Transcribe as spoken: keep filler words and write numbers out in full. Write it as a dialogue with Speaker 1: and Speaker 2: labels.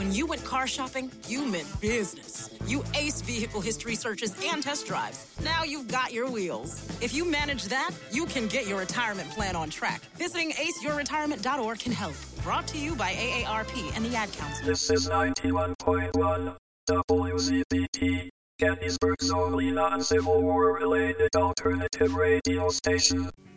Speaker 1: When you went car shopping, you meant business. You aced vehicle history searches and test drives. Now you've got your wheels. If you manage that, you can get your retirement plan on track. Visiting ace your retirement dot org can help. Brought to you by A A R P and the Ad Council.
Speaker 2: This is ninety-one point one W Z B T, Gettysburg's only non-Civil War-related alternative radio station.